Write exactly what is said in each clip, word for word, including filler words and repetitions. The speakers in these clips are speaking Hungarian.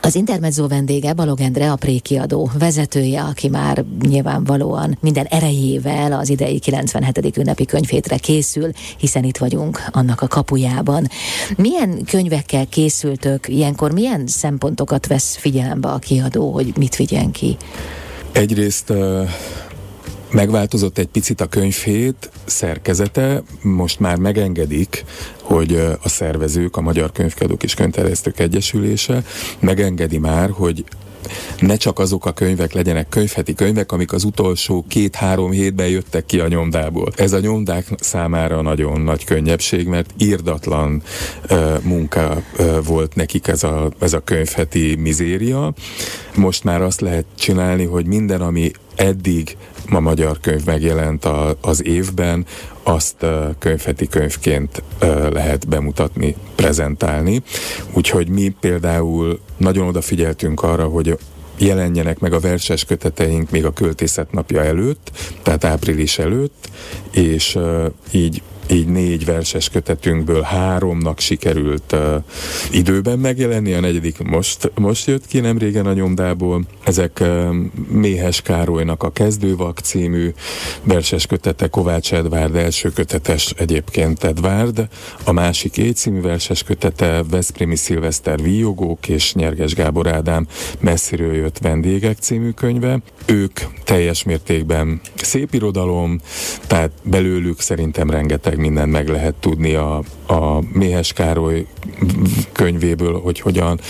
Az Intermezzo vendége Balogh Endre, a Pré-kiadó vezetője, aki már nyilvánvalóan minden erejével az idei kilencvenhetedik ünnepi könyvhétre készül, hiszen itt vagyunk annak a kapujában. Milyen könyvekkel készültök, ilyenkor milyen szempontokat vesz figyelembe a kiadó, hogy mit vigyen ki? Egyrészt uh, megváltozott egy picit a könyvhét szerkezete, most már megengedik, hogy uh, a szervezők, a Magyar Könyvkiadók és Könyvterjesztők Egyesülése megengedi már, hogy ne csak azok a könyvek legyenek könyvheti könyvek, amik az utolsó két-három hétben jöttek ki a nyomdából. Ez a nyomdák számára nagyon nagy könnyebbség, mert irdatlan uh, munka uh, volt nekik ez a, ez a könyvheti mizéria. Most már azt lehet csinálni, hogy minden, ami eddig a magyar könyv megjelent a, az évben, azt uh, könyvheti könyvként uh, lehet bemutatni, prezentálni. Úgyhogy mi például nagyon odafigyeltünk arra, hogy jelenjenek meg a verses köteteink még a Költészet Napja előtt, tehát április előtt, és uh, így így négy verses kötetünkből háromnak sikerült uh, időben megjelenni, a negyedik most, most jött ki nem régen a nyomdából. Ezek uh, Méhes Károlynak a Kezdővak című verses kötete, Kovács Edvárd első kötetes egyébként Edvárd, a másik É című verses kötete Veszprémi Szilveszter Víjogók és Nyerges Gábor Ádám Messziről jött vendégek című könyve. Ők teljes mértékben szépirodalom, tehát belőlük szerintem rengeteg mindent meg lehet tudni a, a Méhes Károly könyvéből, hogy hogyan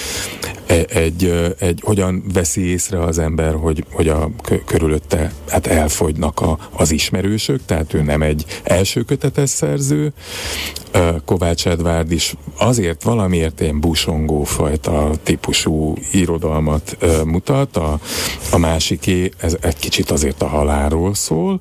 egy, egy, hogyan veszi észre az ember, hogy, hogy a körülötte hát elfogynak a, az ismerősök, tehát ő nem egy első kötetes szerző. Kovács Edvárd is azért valamiért ilyen busongó fajta típusú irodalmat mutat, a, a másiké ez egy kicsit azért a halálról szól.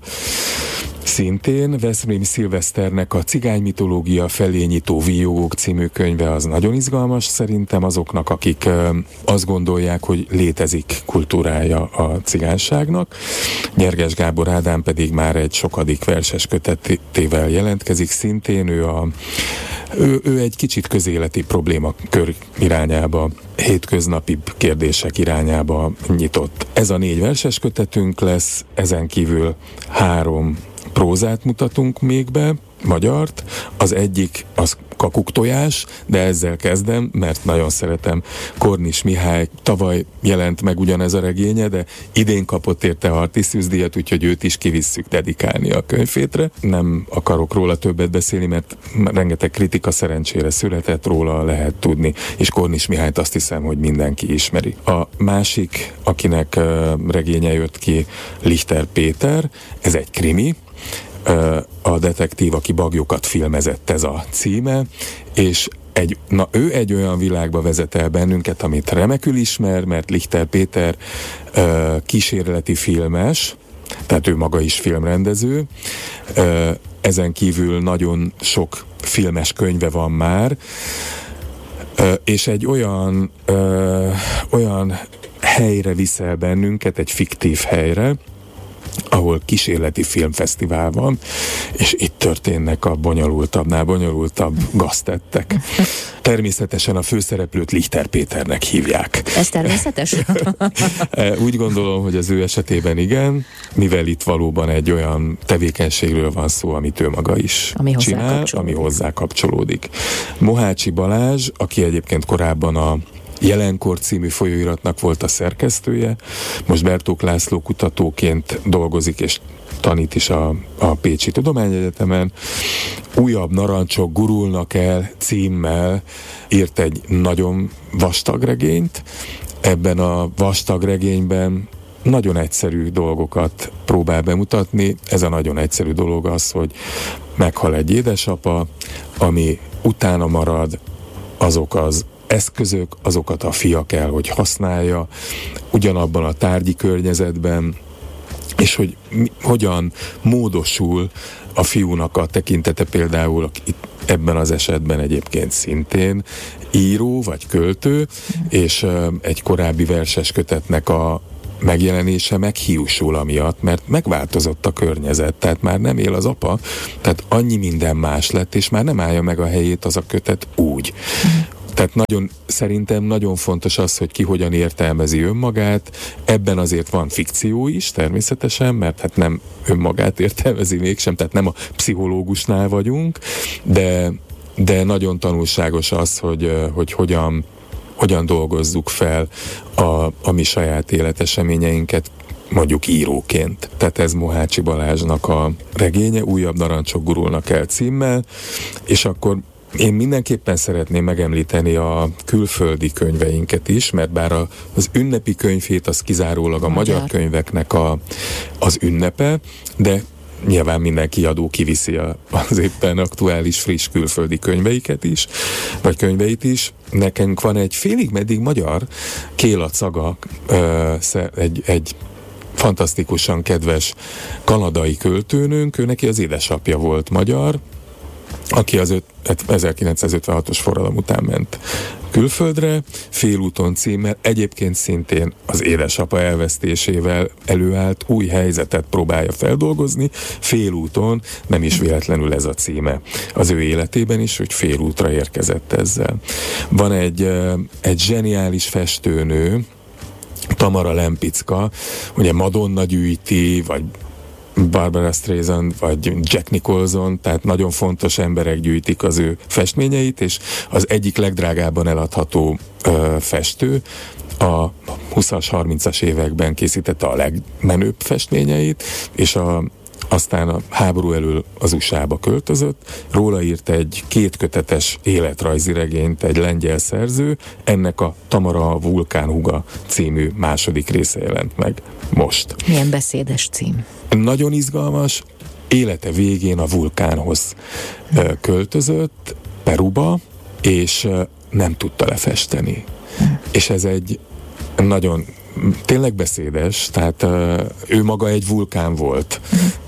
Szintén Veszprémi Szilveszternek a Cigány mitológia felé nyitó Víjogók című könyve az nagyon izgalmas szerintem azoknak, akik ö, azt gondolják, hogy létezik kultúrája a cigányságnak. Nyerges Gábor Ádám pedig már egy sokadik verses kötetével jelentkezik, szintén ő, a, ő, ő egy kicsit közéleti problémakör irányába, hétköznapibb kérdések irányába nyitott. Ez a négy verses kötetünk lesz, ezen kívül három prózát mutatunk még be, magyart. Az egyik az Kakuktojás, de ezzel kezdem, mert nagyon szeretem. Kornis Mihály tavaly jelent meg ugyanez a regénye, de idén kapott érte Artiszius díjat, úgyhogy őt is kivisszük dedikálni a könyvhétre. Nem akarok róla többet beszélni, mert rengeteg kritika szerencsére született, róla lehet tudni, és Kornis Mihályt azt hiszem, hogy mindenki ismeri. A másik, akinek uh, regénye jött ki, Lichter Péter, ez egy krimi, a detektív, aki bagyokat filmezett, ez a címe, és egy, na, ő egy olyan világba vezet el bennünket, amit remekül ismer, mert Lichter Péter uh, kísérleti filmes, tehát ő maga is filmrendező, uh, ezen kívül nagyon sok filmes könyve van már, uh, és egy olyan, uh, olyan helyre viszel bennünket, egy fiktív helyre, ahol kísérleti filmfesztivál van, és itt történnek a bonyolultabbnál bonyolultabb gaztettek. Természetesen a főszereplőt Lichter Péternek hívják. Ez természetes? Úgy gondolom, hogy az ő esetében igen, mivel itt valóban egy olyan tevékenységről van szó, amit ő maga is ami csinál, ami hozzá kapcsolódik. Mohácsi Balázs, aki egyébként korábban a Jelenkor című folyóiratnak volt a szerkesztője, most Bertók László kutatóként dolgozik és tanít is a, a Pécsi Tudományegyetemen. Újabb narancsok gurulnak el címmel írt egy nagyon vastag regényt. Ebben a vastag regényben nagyon egyszerű dolgokat próbál bemutatni. Ez a nagyon egyszerű dolog az, hogy meghal egy édesapa, ami utána marad, azok az eszközök, azokat a fia kell, hogy használja, ugyanabban a tárgyi környezetben, és hogy mi, hogyan módosul a fiúnak a tekintete, például itt ebben az esetben egyébként szintén író vagy költő, és uh, egy korábbi verses kötetnek a megjelenése meghiúsul amiatt, mert megváltozott a környezet, tehát már nem él az apa, tehát annyi minden más lett, és már nem állja meg a helyét az a kötet úgy. Tehát nagyon, szerintem nagyon fontos az, hogy ki hogyan értelmezi önmagát. Ebben azért van fikció is, természetesen, mert hát nem önmagát értelmezi mégsem, tehát nem a pszichológusnál vagyunk, de, de nagyon tanulságos az, hogy, hogy hogyan, hogyan dolgozzuk fel a, a mi saját életeseményeinket, mondjuk íróként. Tehát ez Mohácsi Balázsnak a regénye, Újabb narancsok gurulnak el címmel, és akkor én mindenképpen szeretném megemlíteni a külföldi könyveinket is, mert bár a, az ünnepi könyvhét az kizárólag a magyar, magyar könyveknek a, az ünnepe, de nyilván minden kiadó kiviszi a, az éppen aktuális, friss külföldi könyveiket is, vagy könyveit is. Nekünk van egy félig meddig magyar Kéla Caga, egy, egy fantasztikusan kedves kanadai költőnőnk, ő neki az édesapja volt magyar, aki az ezerkilencszázötvenhatos forradalom után ment külföldre, Félúton címmel, egyébként szintén az édesapa elvesztésével előállt új helyzetet próbálja feldolgozni, Félúton, nem is véletlenül ez a címe az ő életében is, hogy félútra érkezett ezzel. Van egy, egy zseniális festőnő, Tamara Lempicka, ugye Madonna gyűjti, vagy Barbara Streisand, vagy Jack Nicholson, tehát nagyon fontos emberek gyűjtik az ő festményeit, és az egyik legdrágábban eladható ö, festő a huszas, harmincas években készítette a legmenőbb festményeit, és a aztán a háború elől az u es á-ba költözött, róla írt egy kétkötetes életrajzi regényt egy lengyel szerző, ennek a Tamara a vulkánhuga című második része jelent meg most. Milyen beszédes cím. Nagyon izgalmas, élete végén a vulkánhoz hm. költözött, Peruba, és nem tudta lefesteni. Hm. És ez egy nagyon tényleg beszédes, tehát uh, ő maga egy vulkán volt.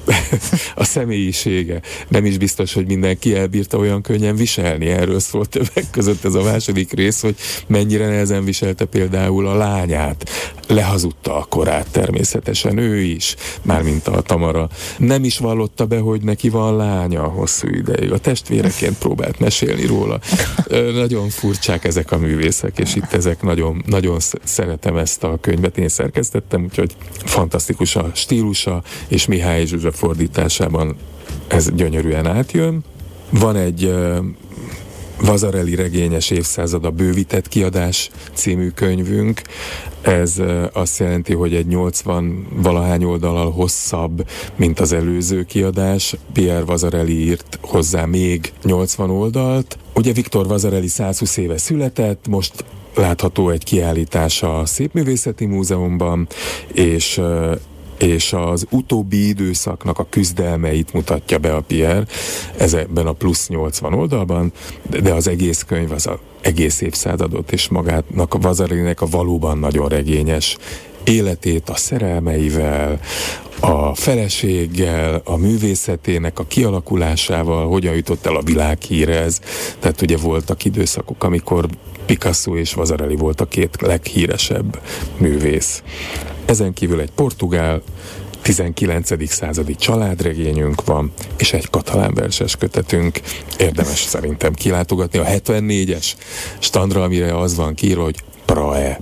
A személyisége. Nem is biztos, hogy mindenki elbírta olyan könnyen viselni. Erről szólt többek között ez a második rész, hogy mennyire nehezen viselte például a lányát. Lehazudta a korát természetesen, ő is, mármint a Tamara. Nem is vallotta be, hogy neki van lánya hosszú ideig. A testvéreként próbált mesélni róla. Nagyon furcsák ezek a művészek, és itt ezek nagyon, nagyon szeretem ezt a könyvet. Én szerkesztettem, úgyhogy fantasztikus a stílusa, és Mihály Zsuzsa fordításában ez gyönyörűen átjön. Van egy uh, Vasarely regényes évszázad a bővített kiadás című könyvünk. Ez uh, azt jelenti, hogy egy nyolcvan valahány oldallal hosszabb, mint az előző kiadás. Pierre Vasarely írt hozzá még nyolcvan oldalt. Ugye Viktor Vasarely százhúsz éve született, most látható egy kiállítás a Szépművészeti Múzeumban, és uh, és az utóbbi időszaknak a küzdelmeit mutatja be a Pierre ezekben a plusz nyolcvan oldalban, de az egész könyv az az egész évszázadot és magának a Vasarelynek a valóban nagyon regényes életét a szerelmeivel, a feleséggel, a művészetének a kialakulásával, hogyan jutott el a világhírhez. Tehát ugye voltak időszakok, amikor Picasso és Vasarely volt a két leghíresebb művész. Ezen kívül egy portugál, tizenkilencedik századi családregényünk van, és egy katalán verses kötetünk. Érdemes szerintem kilátogatni a hetvennégyes standra, amire az van kiírva, hogy Prae.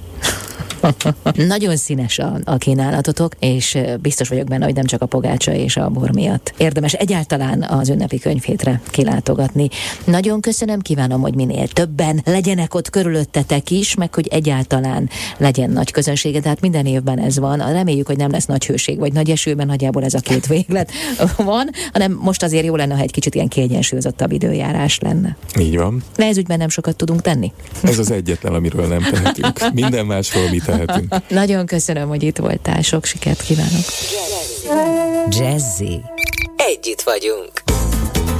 Nagyon színes a, a kínálatotok, és biztos vagyok benne, hogy nem csak a pogácsa és a bor miatt. Érdemes egyáltalán az ünnepi könyvhétre kilátogatni. Nagyon köszönöm, kívánom, hogy minél többen legyenek ott körülöttetek is, meg hogy egyáltalán legyen nagy közönsége, tehát minden évben ez van. Reméljük, hogy nem lesz nagy hőség vagy nagy esőben, nagyjából ez a két véglet van, hanem most azért jó lenne, ha egy kicsit ilyen kiegyensúlyozottabb időjárás lenne. Így van. De ez ügyben nem sokat tudunk tenni. Ez az egyetlen, amiről nem tehetünk. Minden másról mi tehetünk. Nagyon köszönöm, hogy itt voltál. Sok sikert kívánok. Jazzy. Együtt vagyunk.